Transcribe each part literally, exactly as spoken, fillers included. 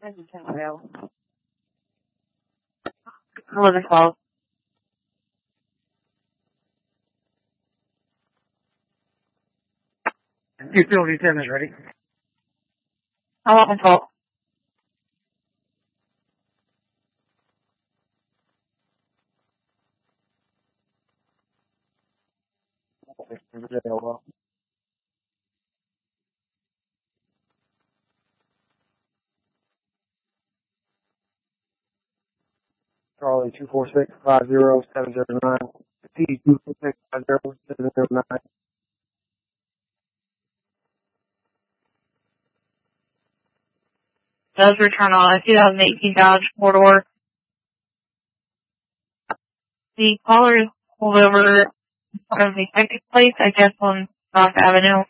eleven twelve. Utility ten is ready. eleven twelve. Charlie two four six five zero seven zero nine. T two four six five zero seven zero nine. Does return on a twenty eighteen Dodge four-door. The caller is pulled over in front of the second place, I guess, on North Avenue.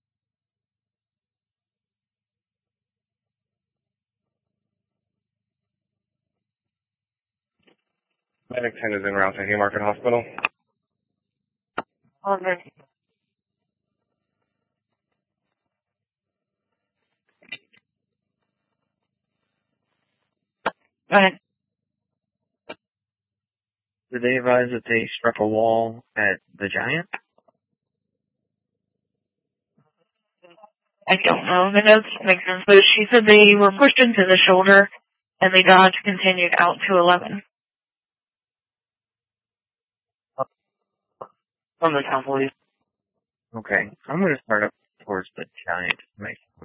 Medic ten is en route to Haymarket Hospital. Over. Go ahead. Did they advise that they struck a wall at the Giant? I don't know. The notes make sense, but she said they were pushed into the shoulder, and the Dodge continued out to eleven. From the town police. Okay. I'm going to start up towards the Giant to make sure.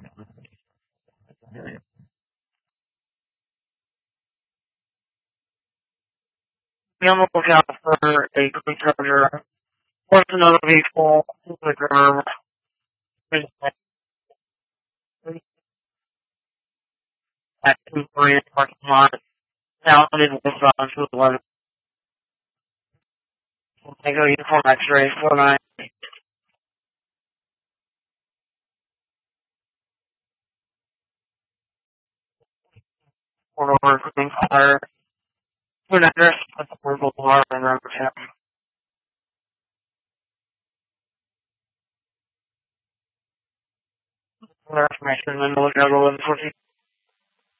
Be on the lookout for a green charger. Once another vehicle to the ground. At two three parking lot. Now I'm in westbound to eleven. Tango uniform X-ray four nine. Four over green color. Two address with the purple bar and rubber tip. For information, then we'll look at eleven fourteen.